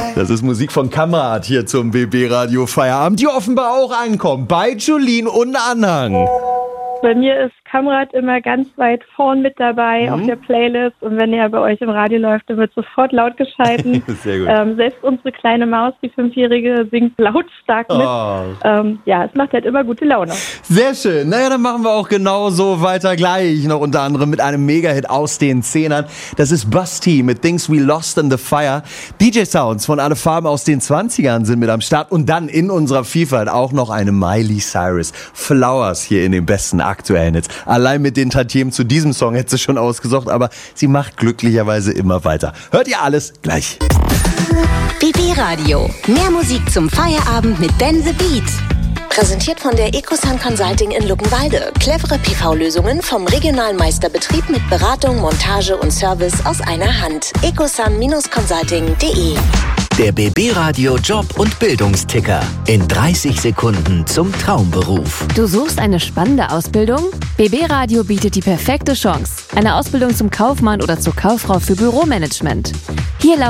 Das ist Musik von Kamrat hier zum BB Radio Feierabend, die offenbar auch ankommt bei Jolene und Anhang. Bei mir ist Kamrat immer ganz weit vorn mit dabei auf der Playlist und wenn er bei euch im Radio läuft, dann wird sofort laut geschalten. Sehr gut. Selbst unsere kleine Maus, die 5-Jährige, singt lautstark mit. Es macht halt immer gute Laune. Sehr schön. Naja, dann machen wir auch genauso weiter gleich. Noch unter anderem mit einem Mega-Hit aus den 10ern. Das ist Bus-T mit Things We Lost in the Fire. DJ-Sounds von Alle Farben aus den 20ern sind mit am Start. Und dann in unserer Vielfalt auch noch eine Miley Cyrus. Flowers hier in den besten aktuellen Hits. Allein mit den Tantiemen zu diesem Song hätte sie schon ausgesucht, aber sie macht glücklicherweise immer weiter. Hört ihr alles gleich. BB Radio. Mehr Musik zum Feierabend mit Ben the Beat. Präsentiert von der Ecosun Consulting in Luckenwalde. Clevere PV-Lösungen vom regionalen Meisterbetrieb mit Beratung, Montage und Service aus einer Hand. ecosun-consulting.de. Der BB Radio Job- und Bildungsticker. In 30 Sekunden zum Traumberuf. Du suchst eine spannende Ausbildung? BB Radio bietet die perfekte Chance. Eine Ausbildung zum Kaufmann oder zur Kauffrau für Büromanagement. Hier